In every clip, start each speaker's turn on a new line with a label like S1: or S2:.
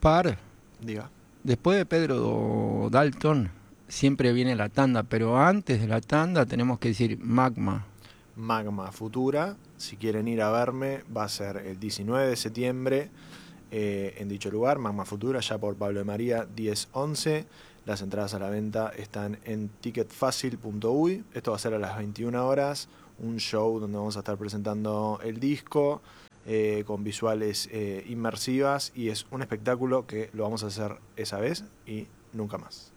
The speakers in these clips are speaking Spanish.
S1: Par,
S2: Diga.
S1: después de Pedro Dalton siempre viene la tanda, pero antes de la tanda tenemos que decir Magma.
S2: Magma Futura, si quieren ir a verme, va a ser el 19 de septiembre en dicho lugar, Magma Futura, ya por Pablo de María 1011. Las entradas a la venta están en ticketfacil.uy. Esto va a ser a las 21 horas, un show donde vamos a estar presentando el disco con visuales inmersivas, y es un espectáculo que lo vamos a hacer esa vez y nunca más.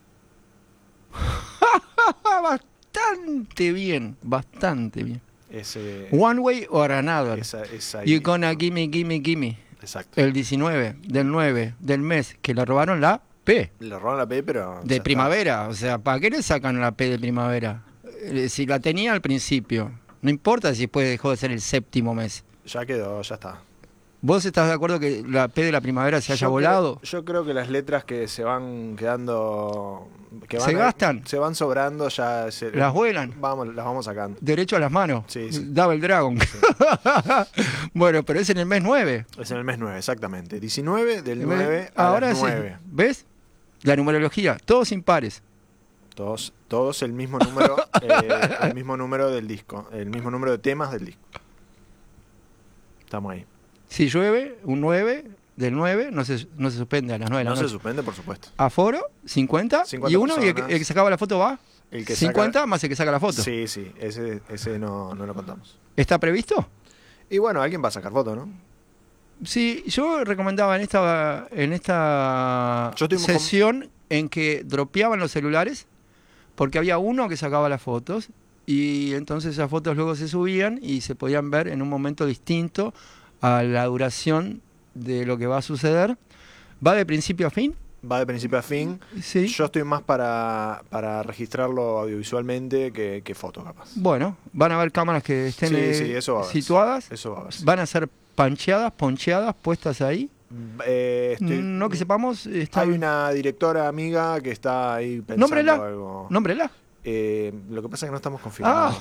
S1: Bastante bien, bastante bien.
S2: Ese,
S1: One Way or Another.
S2: esa
S1: You gonna gimme.
S2: Exacto.
S1: El 19 del 9 del mes que le robaron la P.
S2: Le robaron la P, pero
S1: De
S2: ya
S1: primavera. O sea, ¿para qué le sacan la P de primavera? Si la tenía al principio. No importa si después dejó de ser el séptimo mes.
S2: ya quedó, ya está.
S1: ¿Vos estás de acuerdo que la P de la primavera se haya volado?
S2: Yo creo que las letras que se van quedando...
S1: ¿Se gastan?
S2: Se van sobrando, ya...
S1: ¿Las vuelan?
S2: Las vamos sacando.
S1: Derecho a las manos.
S2: Sí.
S1: Double Dragon. Sí. Bueno, pero es en el mes 9.
S2: Es en el mes 9, exactamente. 19 del 9 a
S1: ahora
S2: las 9.
S1: ¿Ves? La numerología, todos impares.
S2: Todos el mismo número, el mismo número del disco, el mismo número de temas del disco. Estamos ahí.
S1: Si llueve, un 9 del 9 no se suspende a las 9 de la noche.
S2: No se suspende, por supuesto.
S1: Aforo, 50 y uno, y el que sacaba la foto va.
S2: El que
S1: 50 más el que saca la foto.
S2: Sí, ese no lo contamos.
S1: ¿Está previsto?
S2: Y bueno, alguien va a sacar foto, ¿no?
S1: Sí, yo recomendaba en esta sesión en que dropeaban los celulares, porque había uno que sacaba las fotos y entonces esas fotos luego se subían y se podían ver en un momento distinto a la duración de lo que va a suceder. ¿Va de principio a fin?
S2: Va de principio a fin.
S1: Sí.
S2: Yo estoy más para registrarlo audiovisualmente que foto, capaz.
S1: Bueno, van a haber cámaras que estén
S2: eso
S1: situadas.
S2: Eso va a verse.
S1: Van a ser poncheadas, puestas ahí. No que sepamos.
S2: Hay una directora amiga que está ahí pensando algo.
S1: Nómbrela.
S2: Lo que pasa es que no estamos confirmados.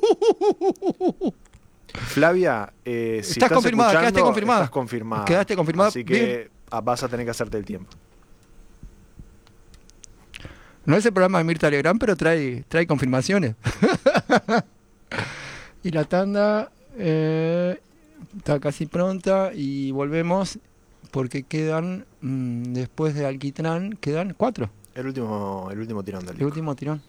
S2: Flavia, si estás
S1: confirmada, quedaste confirmada.
S2: Estás confirmada.
S1: Quedaste confirmada.
S2: Así que vas a tener que hacerte el tiempo.
S1: No es el programa de Mirta Legrand, pero trae confirmaciones. Y la tanda está casi pronta y volvemos porque quedan, después de Alquitrán, quedan 4.
S2: El último tirón del disco.
S1: El último tirón.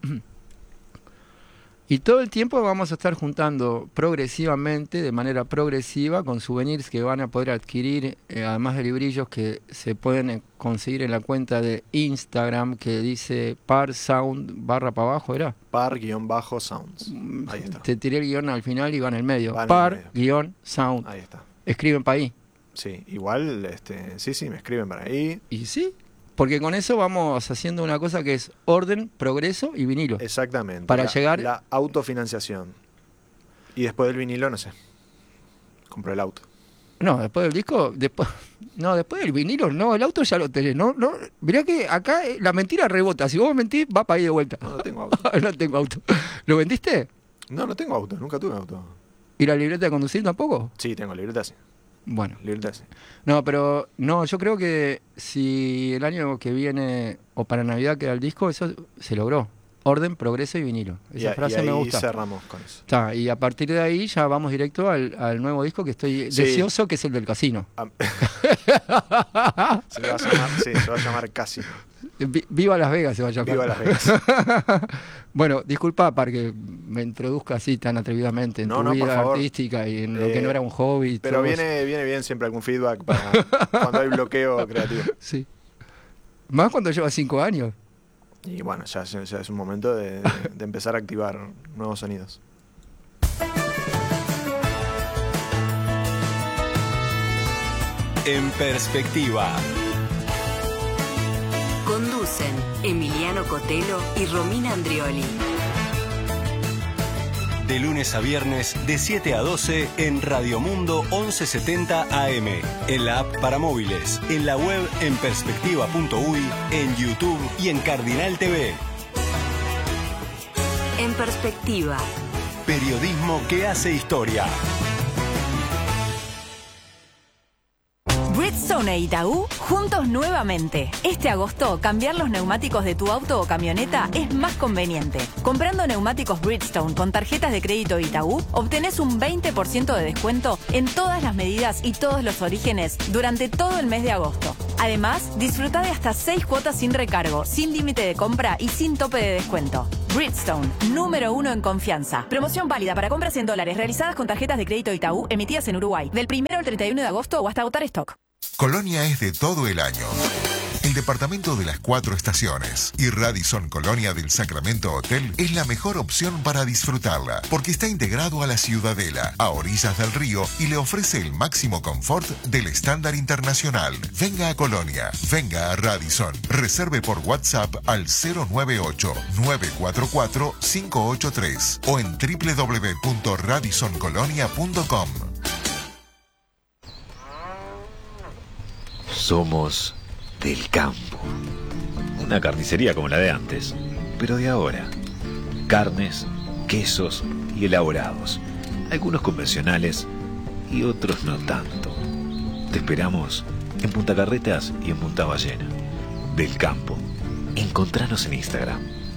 S1: Y todo el tiempo vamos a estar juntando progresivamente, de manera progresiva, con souvenirs que van a poder adquirir, además de librillos que se pueden conseguir en la cuenta de Instagram que dice par sound / para abajo, ¿era?
S2: Par_sounds. Ahí está.
S1: Te tiré el guión al final y va en el medio.
S2: Va en
S1: Par_sound.
S2: Ahí está.
S1: Escriben para ahí.
S2: Sí, igual, sí, me escriben para ahí.
S1: Y sí, porque con eso vamos haciendo una cosa que es orden, progreso y vinilo.
S2: Exactamente.
S1: Para llegar...
S2: La autofinanciación. Y después del vinilo, no sé. Compro el auto.
S1: No, después del disco... después del vinilo, no, el auto ya lo tenés. No, mirá que acá la mentira rebota. Si vos mentís, va para ahí de vuelta.
S2: No tengo auto.
S1: No tengo auto. ¿Lo vendiste?
S2: No tengo auto. Nunca tuve auto.
S1: ¿Y la libreta de conducir tampoco?
S2: Sí, tengo libreta, sí.
S1: Bueno.
S2: Libreta, sí.
S1: No, pero yo creo que si el año que viene o para Navidad queda el disco, eso se logró. Orden, progreso y vinilo. Esa frase me gusta.
S2: Y cerramos con eso.
S1: Y a partir de ahí ya vamos directo al nuevo disco que estoy deseoso, que es el del casino.
S2: Se va a llamar Casino.
S1: Viva Las Vegas se va a llamar.
S2: Viva Las Vegas.
S1: Bueno, disculpa para que me introduzca así tan atrevidamente en tu vida artística y en lo que no era un hobby.
S2: Pero viene bien siempre algún feedback para cuando hay bloqueo creativo.
S1: Sí. Más cuando llevas 5 años.
S2: Y bueno, ya es un momento de empezar a activar nuevos sonidos.
S3: En perspectiva.
S4: Conducen Emiliano Cotelo y Romina Andrioli.
S3: De lunes a viernes, de 7 a 12, en Radio Mundo 1170 AM. En la app para móviles, en la web en perspectiva.uy, en YouTube y en Cardinal TV.
S4: En perspectiva.
S3: Periodismo que hace historia.
S5: Bridgestone e Itaú, juntos nuevamente. Este agosto, cambiar los neumáticos de tu auto o camioneta es más conveniente. Comprando neumáticos Bridgestone con tarjetas de crédito Itaú, obtenés un 20% de descuento en todas las medidas y todos los orígenes durante todo el mes de agosto. Además, disfruta de hasta 6 cuotas sin recargo, sin límite de compra y sin tope de descuento. Bridgestone, número 1 en confianza. Promoción válida para compras en dólares realizadas con tarjetas de crédito Itaú emitidas en Uruguay, del 1 al 31 de agosto o hasta agotar stock.
S6: Colonia es de todo el año. El departamento de las 4 estaciones y Radisson Colonia del Sacramento Hotel es la mejor opción para disfrutarla, porque está integrado a la Ciudadela, a orillas del río, y le ofrece el máximo confort del estándar internacional. Venga a Colonia, venga a Radisson. Reserve por WhatsApp al 098-944-583 o en www.radisoncolonia.com.
S7: Somos del campo. Una carnicería como la de antes, pero de ahora. Carnes, quesos y elaborados. Algunos convencionales y otros no tanto. Te esperamos en Punta Carretas y en Punta Ballena. Del campo. Encontranos en Instagram.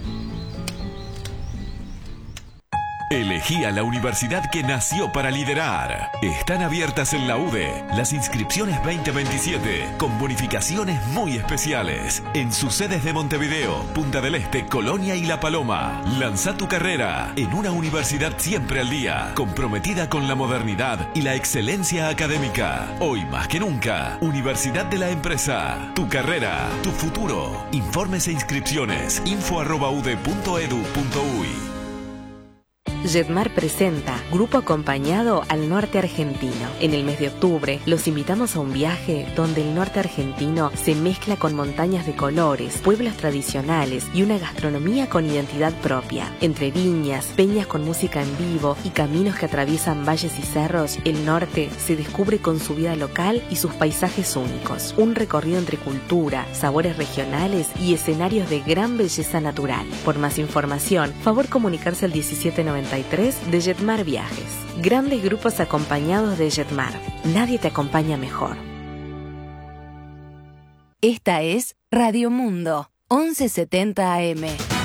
S8: Elegí a la universidad que nació para liderar. Están abiertas en la UDE las inscripciones 2027 con bonificaciones muy especiales en sus sedes de Montevideo, Punta del Este, Colonia y La Paloma. Lanza tu carrera en una universidad siempre al día, comprometida con la modernidad y la excelencia académica. Hoy más que nunca, Universidad de la Empresa. Tu carrera, tu futuro. Informes e inscripciones info@ude.edu.uy.
S4: Jetmar presenta Grupo Acompañado al Norte Argentino. En el mes de octubre los invitamos a un viaje donde el norte argentino se mezcla con montañas de colores, pueblos tradicionales y una gastronomía con identidad propia. Entre viñas, peñas con música en vivo y caminos que atraviesan valles y cerros, el norte se descubre con su vida local y sus paisajes únicos. Un recorrido entre cultura, sabores regionales y escenarios de gran belleza natural. Por más información, favor comunicarse al 1793 de Jetmar Viajes. Grandes grupos acompañados de Jetmar. Nadie te acompaña mejor.
S5: Esta es Radio Mundo, 1170 AM.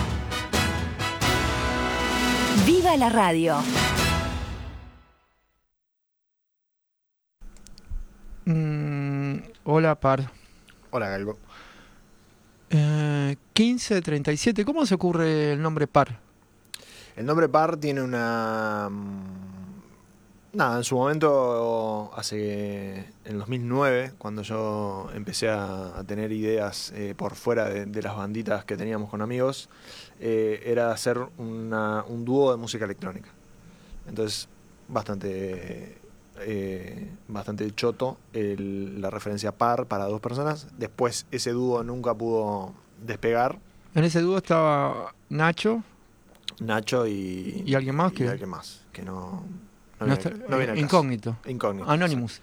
S5: ¡Viva la radio!
S1: Hola, Par.
S2: Hola, Galgo.
S1: 1537. ¿Cómo se ocurre el nombre Par?
S2: El nombre Par tiene una... Nada, en su momento, en 2009, cuando yo empecé a tener ideas por fuera de las banditas que teníamos con amigos, era hacer un dúo de música electrónica. Entonces, bastante choto la referencia Par para 2 personas. Después ese dúo nunca pudo despegar.
S1: En ese dúo estaba Nacho
S2: y
S1: alguien más
S2: que no viene
S1: incógnito. Anonymous.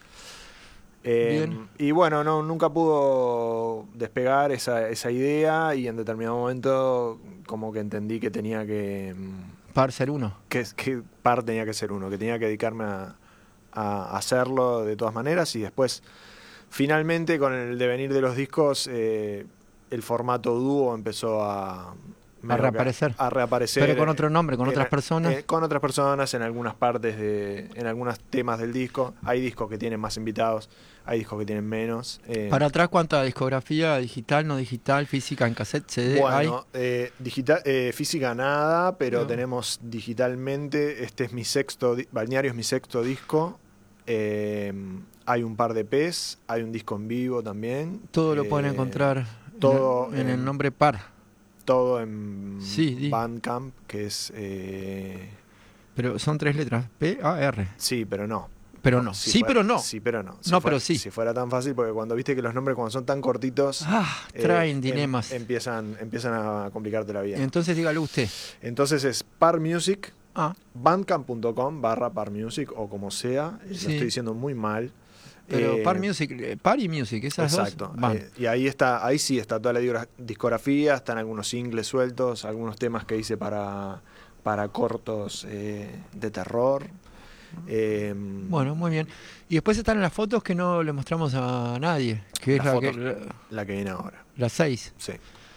S2: Y bueno, nunca pudo despegar esa idea, y en determinado momento como que entendí que tenía que
S1: Par ser uno.
S2: Que Par tenía que ser uno, que tenía que dedicarme a hacerlo de todas maneras. Y después finalmente, con el devenir de los discos, el formato dúo empezó a reaparecer.
S1: Pero con otro nombre, con otras personas.
S2: Con otras personas en algunas partes, en algunos temas del disco. Hay discos que tienen más invitados, hay discos que tienen menos.
S1: Para atrás, ¿cuánta discografía? ¿Digital, no digital, física, en cassette, CD?
S2: Bueno, física nada, pero tenemos digitalmente. Este es Balneario es mi sexto disco. Hay un par de EPs, hay un disco en vivo también.
S1: Todo lo pueden encontrar todo en el nombre Par.
S2: Todo en Bandcamp, que es...
S1: Pero son 3 letras, P-A-R.
S2: Sí, pero no.
S1: Pero no. Sí, pero no.
S2: Sí, pero no.
S1: Pero sí.
S2: Si fuera tan fácil, porque cuando viste que los nombres cuando son tan cortitos...
S1: traen dilemas.
S2: Empiezan a complicarte la vida.
S1: Entonces dígalo usted.
S2: Entonces es Par Music, bandcamp.com/Par Music, o como sea. Lo estoy diciendo muy mal.
S1: Pero Par Music, Par y Music, esas
S2: exacto.
S1: Dos.
S2: Y ahí sí está toda la discografía, están algunos singles sueltos, algunos temas que hice para cortos de terror.
S1: Bueno, muy bien. Y después están las fotos que no le mostramos a nadie, que es
S2: la que viene ahora.
S1: Las 6.
S2: Sí.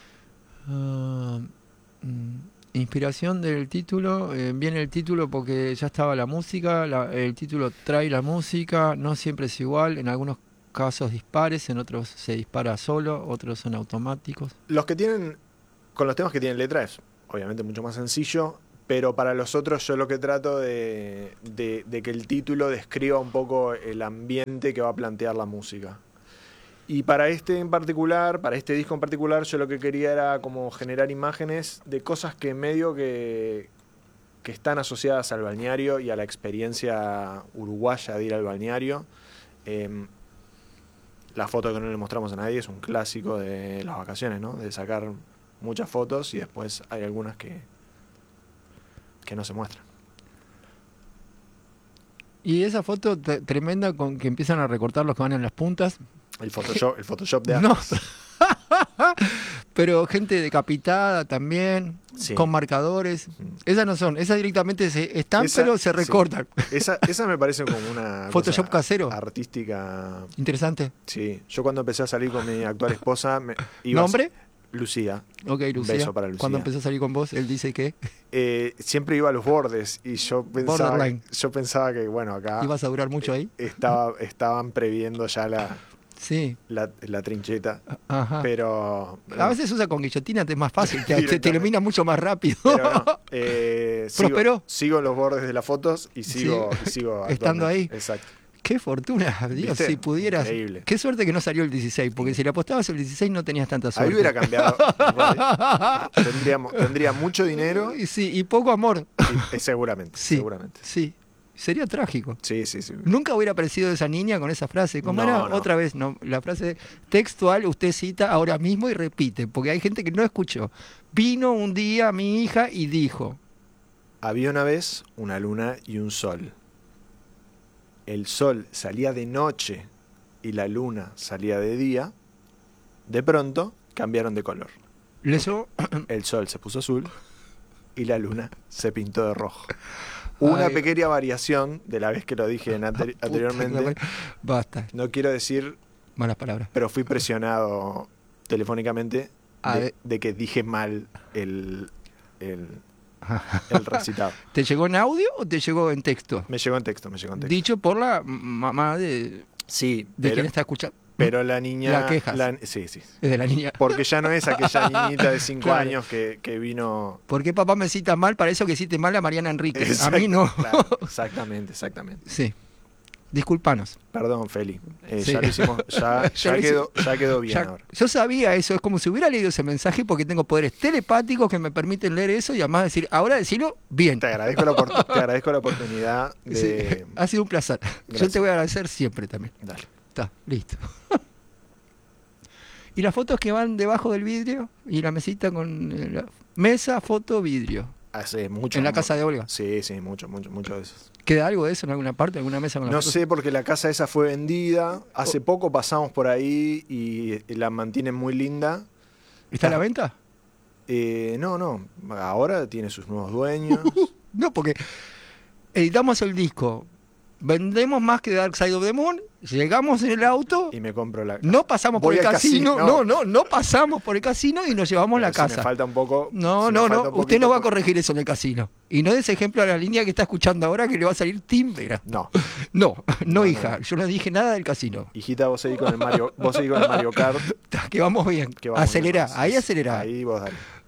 S1: Inspiración del título, viene el título porque ya estaba la música, el título trae la música, no siempre es igual, en algunos casos dispares, en otros se dispara solo, otros son automáticos.
S2: Con los temas que tienen letra es obviamente mucho más sencillo, pero para los otros yo lo que trato de que el título describa un poco el ambiente que va a plantear la música. Y para este disco en particular, yo lo que quería era como generar imágenes de cosas que medio que están asociadas al balneario y a la experiencia uruguaya de ir al balneario. La foto que no le mostramos a nadie es un clásico de las vacaciones, ¿no? De sacar muchas fotos y después hay algunas que no se muestran.
S1: Y esa foto tremenda con que empiezan a recortar los que van en las puntas.
S2: El Photoshop de antes.
S1: No. Pero gente decapitada también, sí, con marcadores. Esas no son, esas directamente están, pero se recortan.
S2: Sí. Esa me parece como una
S1: Photoshop casero.
S2: Artística.
S1: Interesante.
S2: Sí. Yo cuando empecé a salir con mi actual esposa...
S1: ¿Nombre?
S2: Lucía.
S1: Ok, Lucía.
S2: Beso para Lucía.
S1: Cuando empezó a salir con vos, él dice que...
S2: siempre iba a los bordes y yo pensaba que, bueno, acá...
S1: ¿Ibas a durar mucho ahí?
S2: Estaban previendo ya la trincheta.
S1: Ajá.
S2: Pero...
S1: A veces usa con guillotina, te es más fácil, te ilumina mucho más rápido.
S2: Pero no,
S1: ¿Prosperó?
S2: Sigo en los bordes de las fotos y sigo
S1: estando ahí.
S2: Exacto.
S1: Qué fortuna, Dios, ¿viste? Si pudieras. Increíble. Qué suerte que no salió el 16, porque si le apostabas el 16 no tenías tanta suerte.
S2: Ahí hubiera cambiado. Tendría mucho dinero.
S1: Y poco amor.
S2: Seguramente.
S1: Sí. Sería trágico.
S2: Sí.
S1: Nunca hubiera aparecido esa niña con esa frase. ¿Cómo era? No. Otra vez, no. La frase textual usted cita ahora mismo y repite, porque hay gente que no escuchó. Vino un día mi hija y dijo:
S2: había una vez una luna y un sol. El sol salía de noche y la luna salía de día. De pronto cambiaron de color. El sol se puso azul y la luna se pintó de rojo. Una pequeña variación de la vez que lo dije anteriormente.
S1: Basta.
S2: No quiero decir
S1: malas palabras,
S2: pero fui presionado telefónicamente de que dije mal el recitado.
S1: ¿Te llegó en audio o te llegó en texto?
S2: Me llegó en texto.
S1: Dicho por la mamá de quien está escuchando.
S2: Pero la niña...
S1: La quejas.
S2: Sí.
S1: Es de la niña.
S2: Porque ya no es aquella niñita de 5 años que vino...
S1: ¿Por qué papá me cita mal? Para eso que cite mal a Mariana Enríquez. A mí no.
S2: Claro, exactamente.
S1: Sí. Disculpanos.
S2: Perdón, Feli. Ya lo hicimos. Ya quedó bien ahora.
S1: Yo sabía eso. Es como si hubiera leído ese mensaje porque tengo poderes telepáticos que me permiten leer eso y además decir, ahora decirlo bien.
S2: Te agradezco la oportunidad de...
S1: Sí, ha sido un placer. Gracias. Yo te voy a agradecer siempre también.
S2: Dale.
S1: Está, listo. Y las fotos que van debajo del vidrio y la mesita con la mesa, foto, vidrio.
S2: Hace mucho.
S1: ¿En la casa de Olga?
S2: Sí, mucho de eso.
S1: ¿Queda algo de eso en alguna parte, alguna mesa con las
S2: fotos?
S1: No
S2: sé, porque la casa esa fue vendida. Hace poco pasamos por ahí y la mantienen muy linda.
S1: ¿Está a la venta?
S2: No. Ahora tiene sus nuevos dueños.
S1: No, porque editamos el disco. Vendemos más que Dark Side of the Moon, llegamos en el auto
S2: y me compro la casa.
S1: No pasamos por el casino. No pasamos por el casino y nos llevamos la casa.
S2: Me falta un poco.
S1: No, usted no va a corregir eso en el casino. Y no des ejemplo a la línea que está escuchando ahora que le va a salir Timbera. No, hija, yo no dije nada del casino.
S2: Hijita, vos seguís con el Mario Kart.
S1: Que vamos bien. Acelera, ahí acelera.
S2: Ahí vos dale.